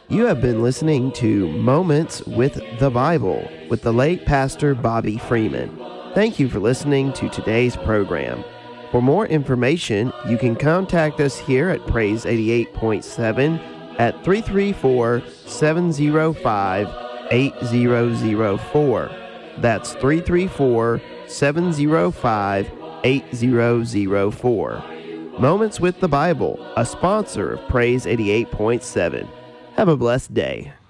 You have been listening to Moments with the Bible with the late Pastor Bobby Freeman. Thank you for listening to today's program. For more information, you can contact us here at Praise 88.7 at 334-705-8004. That's 334-705-8004. Moments with the Bible, a sponsor of Praise 88.7. Have a blessed day.